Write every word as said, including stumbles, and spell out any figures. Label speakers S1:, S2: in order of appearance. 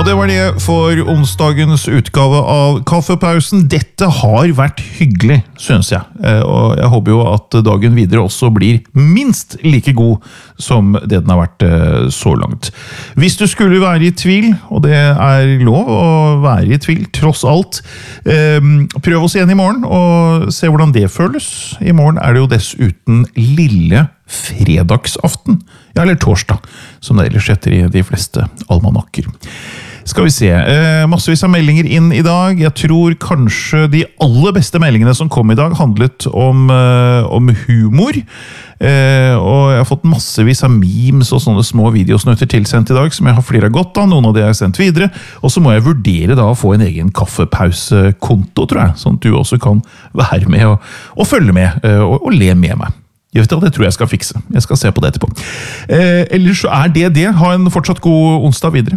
S1: Og det var det for onsdagens utgave av Kaffepausen. Dette har vært hyggelig, synes jeg. Og jeg håper jo at dagen videre også blir minst like god som det den har vært så langt. Hvis du skulle være i tvil, og det er lov å være i tvil, tross alt, prøv oss igjen i morgen og se hvordan det føles. I morgen er det jo dessuten lille fredagsaften, ja, eller torsdag, som det ellers heter i de fleste almanakker. Skal vi se, eh, massevis av meldinger inn i dag. Jeg tror kanskje de aller beste meldingene som kom i dag handlet om, eh, om humor. Eh, og jeg har fått massevis av memes og sånne små videosnutter tilsendt i dag, som jeg har flere godt av. Noen av de har jeg sendt videre. Og så må jeg vurdere da å få en egen kaffepausekonto, tror jeg, sånn at du også kan være med og, og følge med eh, og, og le med meg. Jeg vet, det tror jeg skal fikse. Jeg skal se på det etterpå. Eh, ellers så er det det. Ha en fortsatt god onsdag videre.